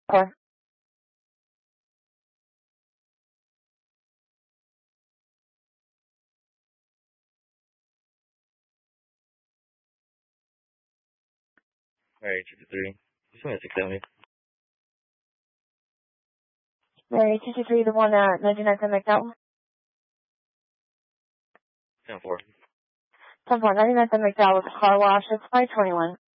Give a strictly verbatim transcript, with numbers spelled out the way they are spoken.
Or Mary two two three. Just want to six seventy. Mary two two three, the one at ninety-nine McDowell. ten four. ten four, ninety-nine McDowell with car wash. It's five twenty-one.